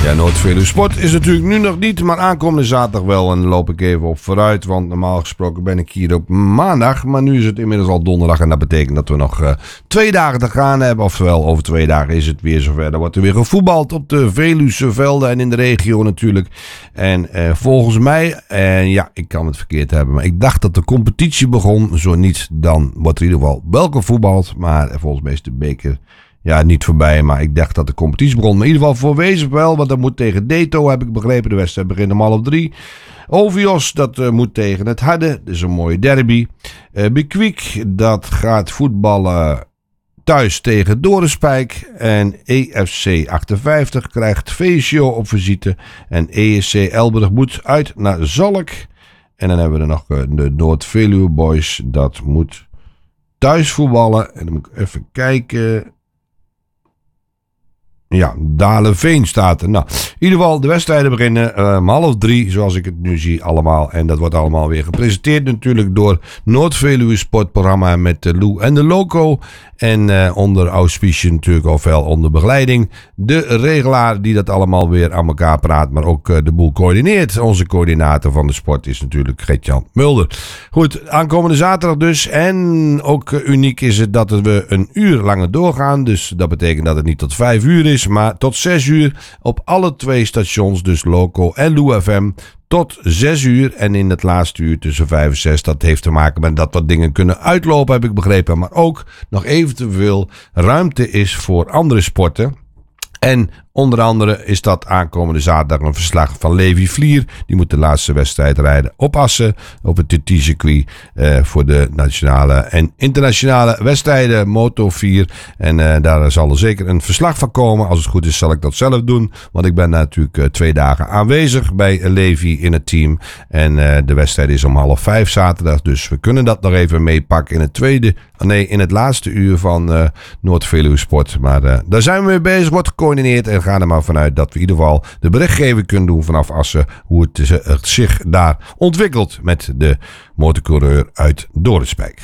Ja, Noord-Veluwe Sport is natuurlijk nu nog niet, maar aankomende zaterdag wel. En daar loop ik even op vooruit, want normaal gesproken ben ik hier op maandag. Maar nu is het inmiddels al donderdag en dat betekent dat we nog 2 dagen te gaan hebben. Oftewel, over 2 dagen is het weer zover. Dan wordt er weer gevoetbald op de Veluwse velden en in de regio natuurlijk. En volgens mij, ja, ik kan het verkeerd hebben, maar ik dacht dat de competitie begon. Zo niet, dan wordt er in ieder geval wel gevoetbald. Maar volgens mij is de beker... ja, niet voorbij, maar ik dacht dat de competitie begon. Maar in ieder geval voor Wezen wel, want dat moet tegen Deto, heb ik begrepen. De wedstrijd begint om 2:30. Ovios, dat moet tegen het Harde. Dat is een mooie derby. Bekwiek, dat gaat voetballen thuis tegen Dorenspijk. En EFC 58 krijgt Veesio op visite. En ESC Elburg moet uit naar Zalk. En dan hebben we er nog de Noord-Veluwe Boys. Dat moet thuis voetballen. En dan moet ik even kijken... ja, Dalenveen staat er. Nou, in ieder geval, de wedstrijden beginnen om 2:30, zoals ik het nu zie allemaal. En dat wordt allemaal weer gepresenteerd natuurlijk door Noord-Veluwe Sportprogramma met Lou en de Loco. En onder auspicie natuurlijk, ofwel onder begeleiding. De regelaar die dat allemaal weer aan elkaar praat, maar ook de boel coördineert. Onze coördinator van de sport is natuurlijk Gert-Jan Mulder. Goed, aankomende zaterdag dus. En ook uniek is het dat we een uur langer doorgaan. Dus dat betekent dat het niet tot 5 uur is, maar tot 6 uur op alle 2 stations, dus Loco en Lou FM, tot 6 uur. En in het laatste uur tussen 5 en 6, dat heeft te maken met dat wat dingen kunnen uitlopen, heb ik begrepen. Maar ook nog eventueel ruimte is voor andere sporten. En onder andere is dat aankomende zaterdag een verslag van Levi Vlier. Die moet de laatste wedstrijd rijden op Assen. Op het TT-circuit voor de nationale en internationale wedstrijden Moto 4. En daar zal er zeker een verslag van komen. Als het goed is zal ik dat zelf doen. Want ik ben natuurlijk 2 dagen aanwezig bij Levi in het team. En de wedstrijd is om 4:30 zaterdag. Dus we kunnen dat nog even meepakken in het laatste uur van Noord-Veluwe Sport. Maar daar zijn we mee bezig. Wordt gecoördineerd en gaan er maar vanuit dat we in ieder geval de berichtgeving kunnen doen vanaf Assen. Hoe het zich daar ontwikkelt met de motorcoureur uit Dorenspijk.